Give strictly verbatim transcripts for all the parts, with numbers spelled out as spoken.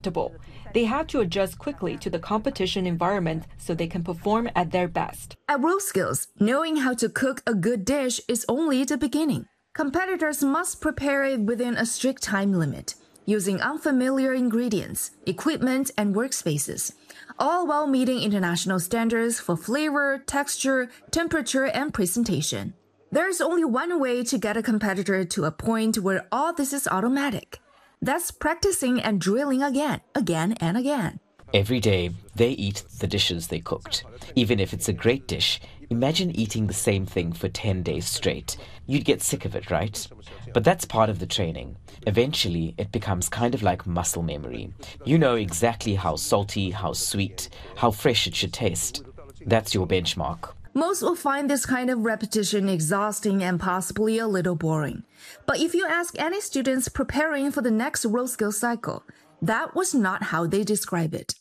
They have to adjust quickly to the competition environment so they can perform at their best. At WorldSkills, knowing how to cook a good dish is only the beginning. Competitors must prepare it within a strict time limit, using unfamiliar ingredients, equipment, and workspaces, all while meeting international standards for flavor, texture, temperature, and presentation. There's only one way to get a competitor to a point where all this is automatic. That's practicing and drilling again, again, and again. Every day, they eat the dishes they cooked. Even if it's a great dish, imagine eating the same thing for ten days straight. You'd get sick of it, right? But that's part of the training. Eventually, it becomes kind of like muscle memory. You know exactly how salty, how sweet, how fresh it should taste. That's your benchmark. Most will find this kind of repetition exhausting and possibly a little boring. But if you ask any students preparing for the next WorldSkills cycle, that was not how they describe it.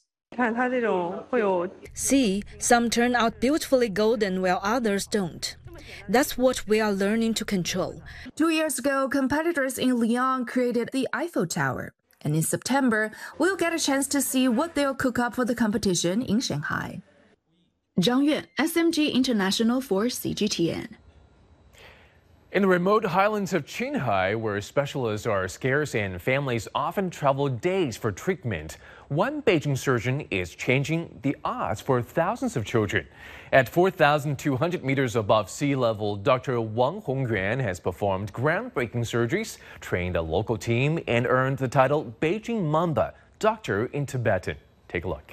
See, some turn out beautifully golden while others don't. That's what we are learning to control. Two years ago, competitors in Lyon created the Eiffel Tower. And in September, we'll get a chance to see what they'll cook up for the competition in Shanghai. Zhang Yue, S M G International for C G T N. In the remote highlands of Qinghai, where specialists are scarce and families often travel days for treatment, one Beijing surgeon is changing the odds for thousands of children. At four thousand two hundred meters above sea level, Doctor Wang Hongyuan has performed groundbreaking surgeries, trained a local team, and earned the title Beijing Mamba, Doctor in Tibetan. Take a look.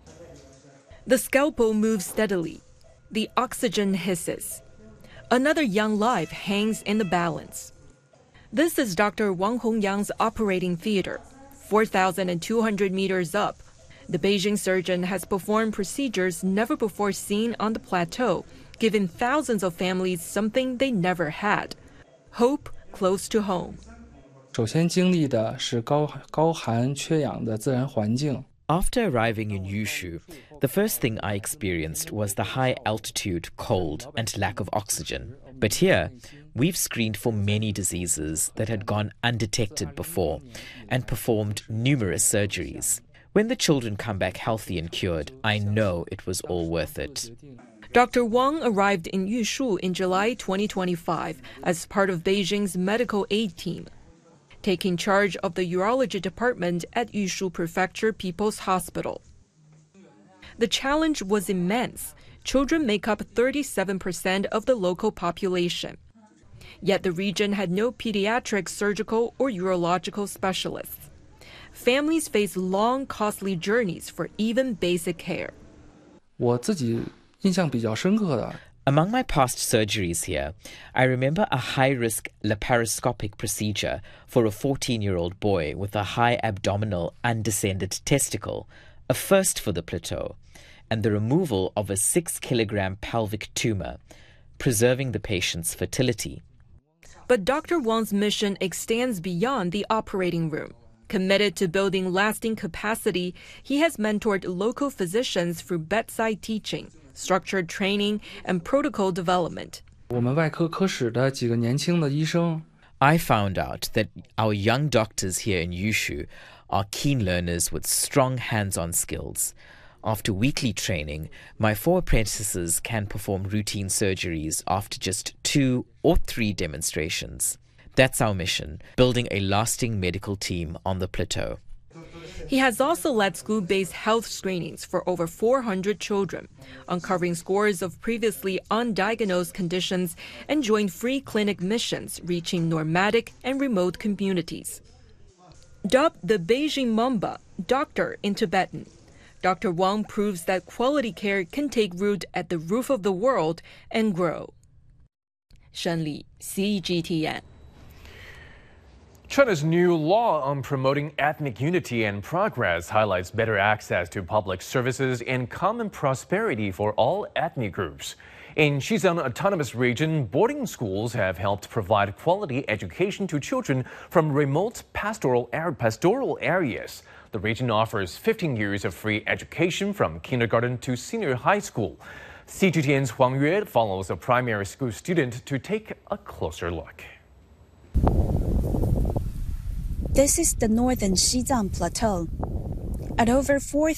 The scalpel moves steadily. The oxygen hisses. Another young life hangs in the balance. This is Doctor Wang Hongyang's operating theater, four thousand two hundred meters up. The Beijing surgeon has performed procedures never before seen on the plateau, giving thousands of families something they never had: hope close to home. 首先经历的是高高寒缺氧的自然环境。 After arriving in Yushu, the first thing I experienced was the high altitude, cold, and lack of oxygen. But here, we've screened for many diseases that had gone undetected before and performed numerous surgeries. When the children come back healthy and cured, I know it was all worth it. Doctor Wang arrived in Yushu in July twenty twenty-five as part of Beijing's medical aid team, taking charge of the urology department at Yushu Prefecture People's Hospital. The challenge was immense. Children make up thirty-seven percent of the local population. Yet the region had no pediatric, surgical, or urological specialists. Families face long, costly journeys for even basic care. 我自己印象比较深刻的 Among my past surgeries here, I remember a high-risk laparoscopic procedure for a fourteen-year-old boy with a high abdominal undescended testicle, a first for the plateau, and the removal of a six-kilogram pelvic tumor, preserving the patient's fertility. But Doctor Wang's mission extends beyond the operating room. Committed to building lasting capacity, he has mentored local physicians through bedside teaching, structured training, and protocol development. 我们外科科室的几个年轻的医生 I found out that our young doctors here in Yushu are keen learners with strong hands-on skills. After weekly training, my four apprentices can perform routine surgeries after just two or three demonstrations. That's our mission, building a lasting medical team on the plateau. He has also led school-based health screenings for over four hundred children, uncovering scores of previously undiagnosed conditions, and joined free clinic missions reaching nomadic and remote communities. Dubbed the Beijing Mamba, Doctor in Tibetan, Doctor Wang proves that quality care can take root at the roof of the world and grow. Shen Li, C G T N. China's new law on promoting ethnic unity and progress highlights better access to public services and common prosperity for all ethnic groups. In Xizang Autonomous Region, boarding schools have helped provide quality education to children from remote pastoral, pastoral areas. The region offers fifteen years of free education from kindergarten to senior high school. C G T N's Huang Yue follows a primary school student to take a closer look. This is the northern Xizang Plateau. At over four